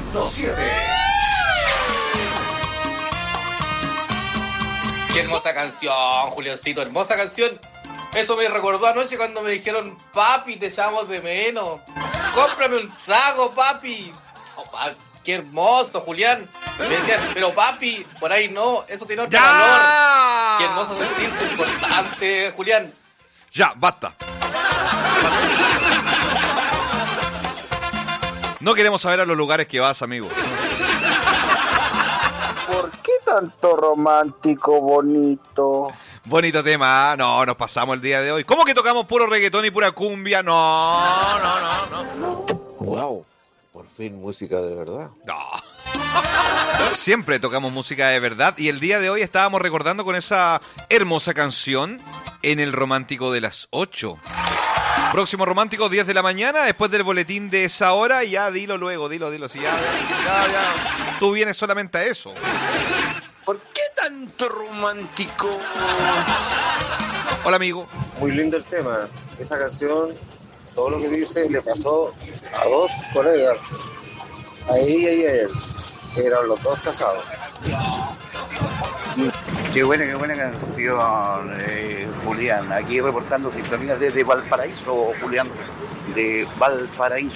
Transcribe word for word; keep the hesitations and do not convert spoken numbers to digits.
punto siete. Qué hermosa canción, Juliancito, hermosa canción. Eso me recordó anoche cuando me dijeron, papi, te echamos de menos. Cómprame un trago, papi. Oh, pa- qué hermoso, Julián. Me decían, pero papi, por ahí no, eso tiene otro ¡Ya! valor. Qué hermoso sentirse importante, Julián. Ya, basta. No queremos saber a los lugares que vas, amigo. ¿Por qué tanto romántico, bonito? Bonito tema. No, nos pasamos el día de hoy. ¿Cómo que tocamos puro reggaetón y pura cumbia? No, no, no, no. Wow, por fin música de verdad. No. Siempre tocamos música de verdad y el día de hoy estábamos recordando con esa hermosa canción en el romántico de las ocho. Próximo romántico, diez de la mañana, después del boletín de esa hora, y ya dilo luego, dilo, dilo. Si ya, ya, ya, tú vienes solamente a eso. ¿Por qué tanto romántico? Hola, amigo. Muy lindo el tema. Esa canción, todo lo que dice, le pasó a dos colegas, a ella y a él. Eran los dos casados. Qué buena, qué buena canción, eh, Julián. Aquí reportando sintonía desde Valparaíso, Julián, de Valparaíso.